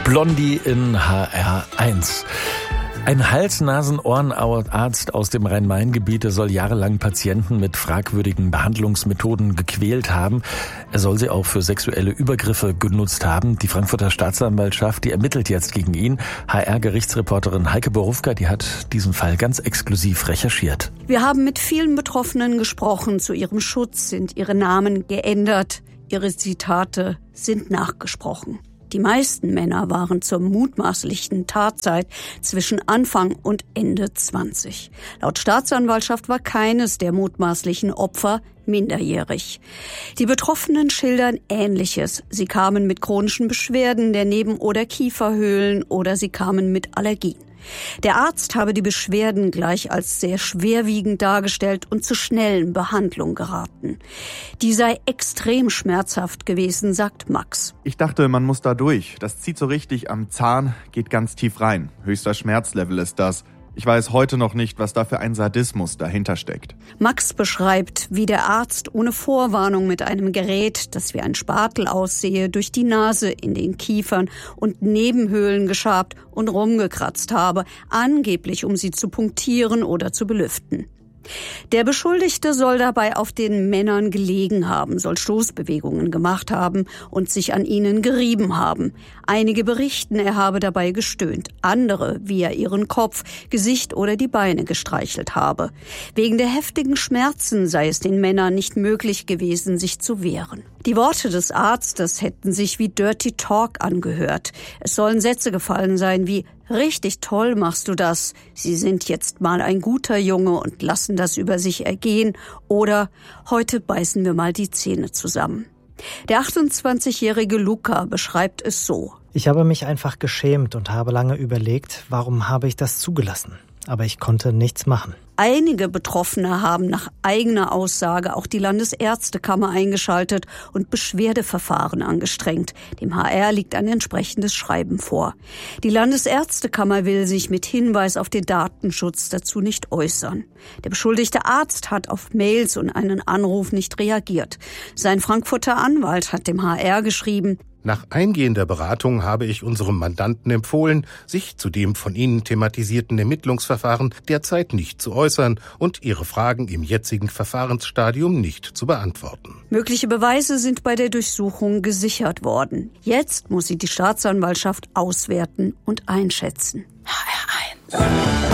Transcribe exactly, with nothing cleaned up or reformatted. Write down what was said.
Blondie in H R eins. Ein Hals-Nasen-Ohrenarzt aus dem Rhein-Main-Gebiet soll jahrelang Patienten mit fragwürdigen Behandlungsmethoden gequält haben. Er soll sie auch für sexuelle Übergriffe genutzt haben. Die Frankfurter Staatsanwaltschaft, die ermittelt jetzt gegen ihn. H R-Gerichtsreporterin Heike Borufka, die hat diesen Fall ganz exklusiv recherchiert. Wir haben mit vielen Betroffenen gesprochen. Zu ihrem Schutz sind ihre Namen geändert. Ihre Zitate sind nachgesprochen. Die meisten Männer waren zur mutmaßlichen Tatzeit zwischen Anfang und Ende zwanzig. Laut Staatsanwaltschaft war keines der mutmaßlichen Opfer minderjährig. Die Betroffenen schildern Ähnliches. Sie kamen mit chronischen Beschwerden der Neben- oder Kieferhöhlen oder sie kamen mit Allergien. Der Arzt habe die Beschwerden gleich als sehr schwerwiegend dargestellt und zu schnellen Behandlungen geraten. Die sei extrem schmerzhaft gewesen, sagt Max. Ich dachte, man muss da durch. Das zieht so richtig am Zahn, geht ganz tief rein. Höchster Schmerzlevel ist das. Ich weiß heute noch nicht, was da für ein Sadismus dahinter steckt. Max beschreibt, wie der Arzt ohne Vorwarnung mit einem Gerät, das wie ein Spatel aussehe, durch die Nase in den Kiefern und Nebenhöhlen geschabt und rumgekratzt habe, angeblich um sie zu punktieren oder zu belüften. Der Beschuldigte soll dabei auf den Männern gelegen haben, soll Stoßbewegungen gemacht haben und sich an ihnen gerieben haben. Einige berichten, er habe dabei gestöhnt, andere, wie er ihren Kopf, Gesicht oder die Beine gestreichelt habe. Wegen der heftigen Schmerzen sei es den Männern nicht möglich gewesen, sich zu wehren. Die Worte des Arztes hätten sich wie Dirty Talk angehört. Es sollen Sätze gefallen sein wie: Richtig toll machst du das. Sie sind jetzt mal ein guter Junge und lassen das über sich ergehen. Oder heute beißen wir mal die Zähne zusammen. Der achtundzwanzigjährige Luca beschreibt es so. Ich habe mich einfach geschämt und habe lange überlegt, warum habe ich das zugelassen? Aber ich konnte nichts machen. Einige Betroffene haben nach eigener Aussage auch die Landesärztekammer eingeschaltet und Beschwerdeverfahren angestrengt. Dem H R liegt ein entsprechendes Schreiben vor. Die Landesärztekammer will sich mit Hinweis auf den Datenschutz dazu nicht äußern. Der beschuldigte Arzt hat auf Mails und einen Anruf nicht reagiert. Sein Frankfurter Anwalt hat dem H R geschrieben: Nach eingehender Beratung habe ich unserem Mandanten empfohlen, sich zu dem von Ihnen thematisierten Ermittlungsverfahren derzeit nicht zu äußern und Ihre Fragen im jetzigen Verfahrensstadium nicht zu beantworten. Mögliche Beweise sind bei der Durchsuchung gesichert worden. Jetzt muss sie die Staatsanwaltschaft auswerten und einschätzen. H R eins